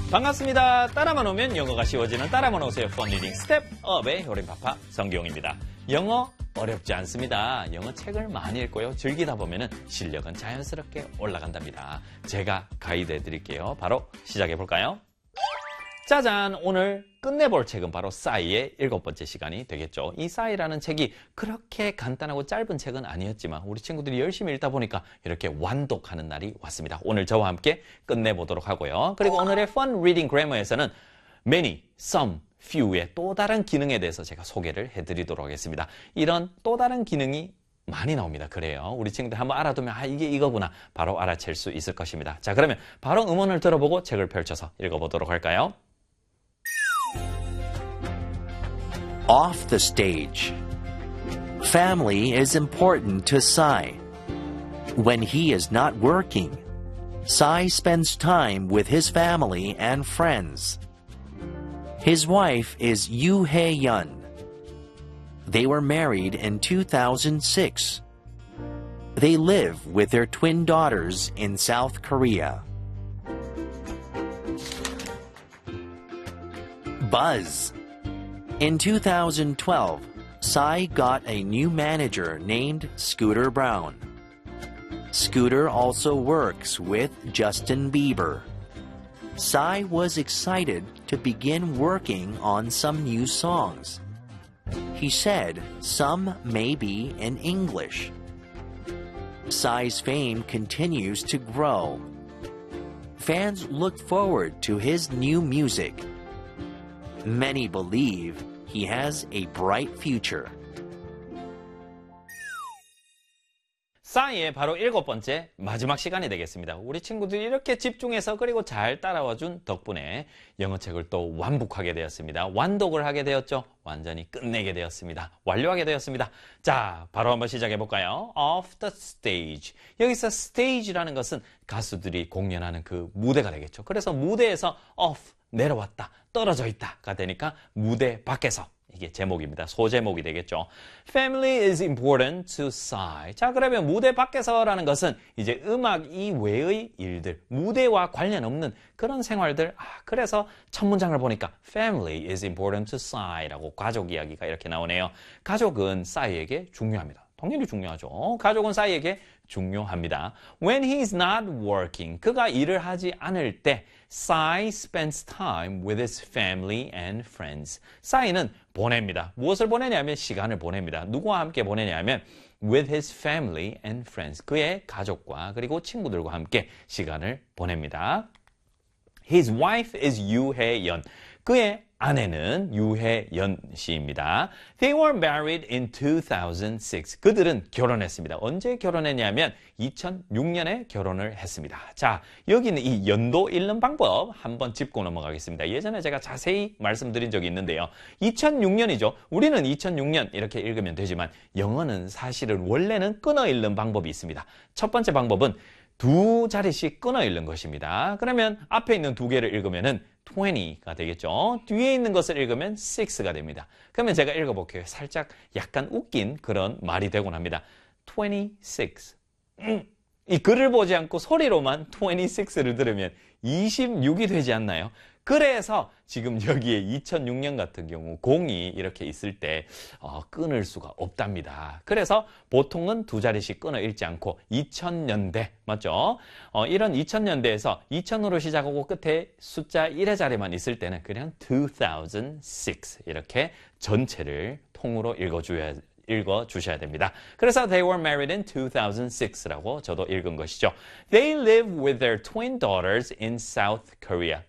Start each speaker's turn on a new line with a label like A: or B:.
A: 반갑습니다. 따라만 오면 영어가 쉬워지는 따라만 오세요. Fun Reading 스텝업의 효림파파 성기용입니다. 영어 어렵지 않습니다. 영어 책을 많이 읽고요. 즐기다 보면 실력은 자연스럽게 올라간답니다. 제가 가이드 해드릴게요. 바로 시작해볼까요? 짜잔! 오늘 끝내볼 책은 바로 싸이의 7번째 시간이 되겠죠. 이 싸이라는 책이 그렇게 간단하고 짧은 책은 아니었지만 우리 친구들이 열심히 읽다 보니까 이렇게 완독하는 날이 왔습니다. 오늘 저와 함께 끝내보도록 하고요. 그리고 오늘의 Fun Reading Grammar에서는 many, some, few의 또 다른 기능에 대해서 제가 소개를 해드리도록 하겠습니다. 이런 또 다른 기능이 많이 나옵니다. 그래요. 우리 친구들 한번 알아두면 이게 이거구나 바로 알아챌 수 있을 것입니다. 자, 그러면 바로 음원을 들어보고 책을 펼쳐서 읽어보도록 할까요?
B: Off the stage. Family is important to Sai. When he is not working, Sai spends time with his family and friends. His wife is Yoo Hae-yeon. They were married in 2006. They live with their twin daughters in South Korea. Buzz. In 2012, Sai got a new manager named Scooter Brown. Scooter also works with Justin Bieber. Sai was excited to begin working on some new songs. He said some may be in English. Sai's fame continues to grow. Fans look forward to his new music. Many believe he has a bright future.
A: 싸이의 바로 7번째 마지막 시간이 되겠습니다. 우리 친구들이 이렇게 집중해서 그리고 잘 따라와준 덕분에 영어책을 또 완북하게 되었습니다. 완독을 하게 되었죠. 완전히 끝내게 되었습니다. 완료하게 되었습니다. 자, 바로 한번 시작해볼까요? Off the stage. 여기서 stage라는 것은 가수들이 공연하는 그 무대가 되겠죠. 그래서 무대에서 off, 내려왔다, 떨어져 있다가 되니까 무대 밖에서. 이게 제목입니다. 소제목이 되겠죠. Family is important to Sai. 자, 그러면 무대 밖에서라는 것은 이제 음악 이외의 일들, 무대와 관련 없는 그런 생활들. 그래서 첫 문장을 보니까 Family is important to Sai라고 가족 이야기가 이렇게 나오네요. 가족은 Sai에게 중요합니다. 당연히 중요하죠. 가족은 싸이에게 중요합니다. When he's not working, 그가 일을 하지 않을 때 Sai spends time with his family and friends. 싸이는 보냅니다. 무엇을 보내냐면 시간을 보냅니다. 누구와 함께 보내냐면 with his family and friends. 그의 가족과 그리고 친구들과 함께 시간을 보냅니다. His wife is Yoo Hae-yeon. 그의 아내는 유혜연 씨입니다. They were married in 2006. 그들은 결혼했습니다. 언제 결혼했냐면 2006년에 결혼을 했습니다. 자, 여기는 이 연도 읽는 방법 한번 짚고 넘어가겠습니다. 예전에 제가 자세히 말씀드린 적이 있는데요. 2006년이죠. 우리는 2006년 이렇게 읽으면 되지만 영어는 사실은 원래는 끊어 읽는 방법이 있습니다. 첫 번째 방법은 두 자리씩 끊어 읽는 것입니다. 그러면 앞에 있는 두 개를 읽으면은 20가 되겠죠. 뒤에 있는 것을 읽으면 6가 됩니다. 그러면 제가 읽어볼게요. 살짝 약간 웃긴 그런 말이 되곤 합니다. 26. 이 글을 보지 않고 소리로만 26를 들으면 26이 되지 않나요? 그래서 지금 여기에 2006년 같은 경우 0이 이렇게 있을 때 끊을 수가 없답니다. 그래서 보통은 두 자리씩 끊어 읽지 않고 2000년대 맞죠? 이런 2000년대에서 2000으로 시작하고 끝에 숫자 1의 자리만 있을 때는 그냥 2006 이렇게 전체를 통으로 읽어주셔야 됩니다. 그래서 they were married in 2006라고 저도 읽은 것이죠. They live with their twin daughters in South Korea.